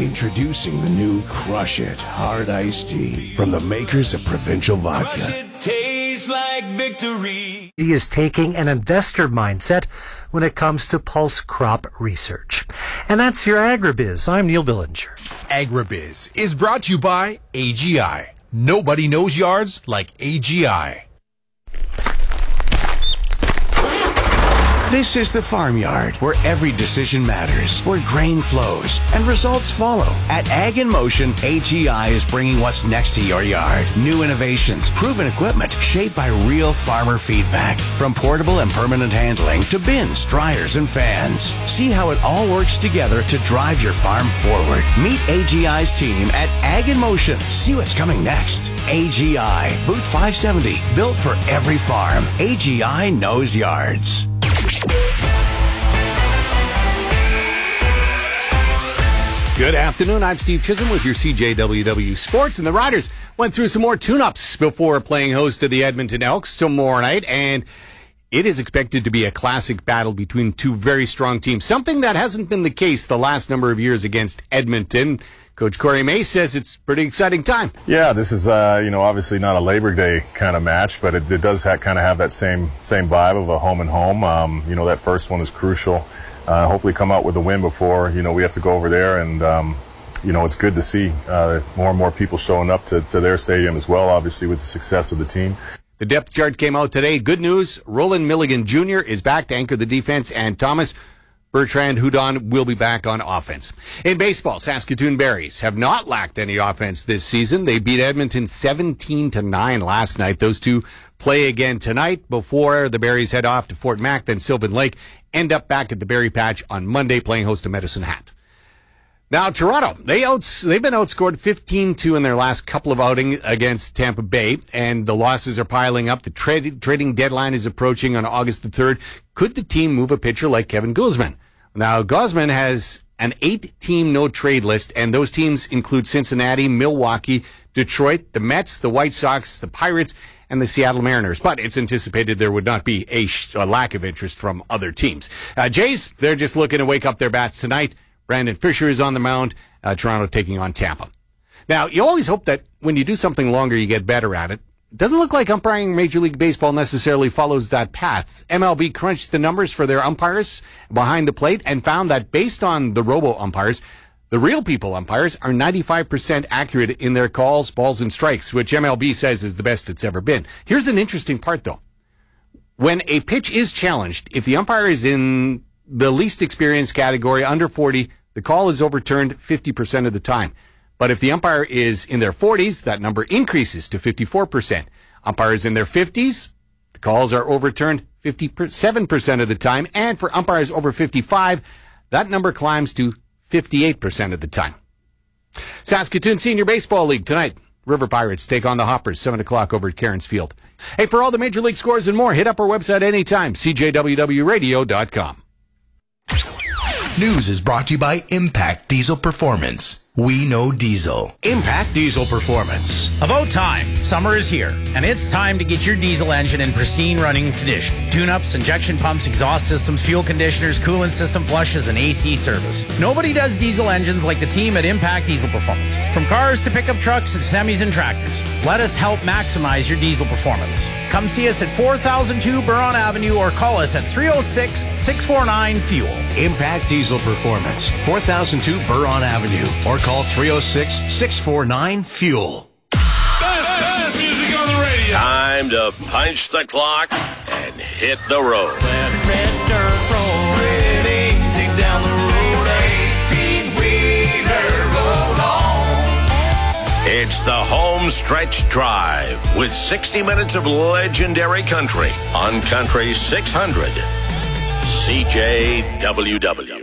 Introducing the new Crush It Hard Iced Tea from the makers of Provincial Vodka. Crush It tastes like victory. He is taking an investor mindset when it comes to pulse crop research. And that's your Agribiz. I'm Neil Billinger. Agribiz is brought to you by AGI. Nobody knows yards like AGI. This is the farmyard, where every decision matters, where grain flows and results follow. At Ag in Motion, AGI is bringing what's next to your yard. New innovations, proven equipment, shaped by real farmer feedback. From portable and permanent handling to bins, dryers, and fans. See how it all works together to drive your farm forward. Meet AGI's team at Ag in Motion. See what's coming next. AGI, Booth 570, built for every farm. AGI knows yards. Good afternoon. I'm Steve Chisholm with your CJWW Sports. And the Riders went through some more tune-ups before playing host to the Edmonton Elks tomorrow night. And it is expected to be a classic battle between two very strong teams, something that hasn't been the case the last number of years against Edmonton. Coach Corey May says it's a pretty exciting time. Yeah, this is, obviously not a Labor Day kind of match, but it does kind of have that same vibe of a home and home. That first one is crucial. Hopefully come out with a win before, we have to go over there. And, it's good to see more and more people showing up to their stadium as well, obviously, with the success of the team. The depth chart came out today. Good news, Roland Milligan Jr. is back to anchor the defense, and Thomas Bertrand Hudon will be back on offense. In baseball, Saskatoon Berries have not lacked any offense this season. They beat Edmonton 17-9 last night. Those two play again tonight before the Berries head off to Fort Mac, then Sylvan Lake, end up back at the Berry Patch on Monday playing host to Medicine Hat. Now, Toronto, they've been outscored 15-2 in their last couple of outings against Tampa Bay, and the losses are piling up. The trading deadline is approaching on August the 3rd. Could the team move a pitcher like Kevin Gausman? Now, Gausman has an 8-team no-trade list, and those teams include Cincinnati, Milwaukee, Detroit, the Mets, the White Sox, the Pirates, and the Seattle Mariners. But it's anticipated there would not be a lack of interest from other teams. Jays, they're just looking to wake up their bats tonight. Brandon Fisher is on the mound, Toronto taking on Tampa. Now, you always hope that when you do something longer, you get better at it. It doesn't look like umpiring Major League Baseball necessarily follows that path. MLB crunched the numbers for their umpires behind the plate and found that based on the robo-umpires, the real people umpires are 95% accurate in their calls, balls, and strikes, which MLB says is the best it's ever been. Here's an interesting part, though. When a pitch is challenged, if the umpire is in the least experienced category, under 40, the call is overturned 50% of the time. But if the umpire is in their 40s, that number increases to 54%. Umpires in their 50s, the calls are overturned 57% of the time. And for umpires over 55, that number climbs to 58% of the time. Saskatoon Senior Baseball League tonight. River Pirates take on the Hoppers, 7 o'clock over at Cairns Field. Hey, for all the Major League scores and more, hit up our website anytime, cjwwradio.com. News is brought to you by Impact Diesel Performance. We know diesel. Impact Diesel Performance. About time. Summer is here, and it's time to get your diesel engine in pristine running condition. Tune-ups, injection pumps, exhaust systems, fuel conditioners, coolant system flushes, and AC service. Nobody does diesel engines like the team at Impact Diesel Performance. From cars to pickup trucks to semis and tractors, let us help maximize your diesel performance. Come see us at 4002 Buron Avenue or call us at 306-649-FUEL. Impact Diesel Performance, 4002 Buron Avenue, or call 306-649-FUEL. Best music on the radio. Time to punch the clock and hit the road. That red dirt rolling easy down the road. 18-wheeler roll on. It's the home stretch drive with 60 minutes of legendary country on Country 600 CJWW.